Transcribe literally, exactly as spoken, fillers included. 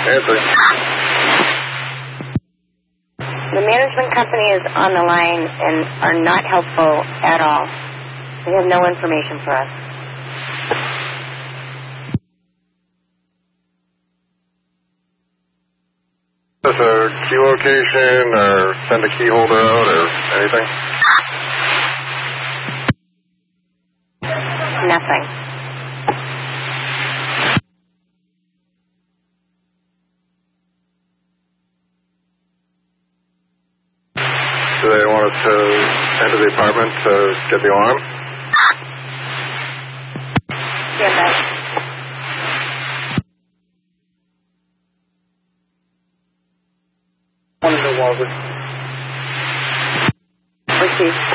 Answer. The management company is on the line and are not helpful at all. They have no information for us. Is there a key location or send a key holder out or anything? Nothing. Do they want us to enter the apartment to get the alarm? Stand by. One in the Walter. Receive.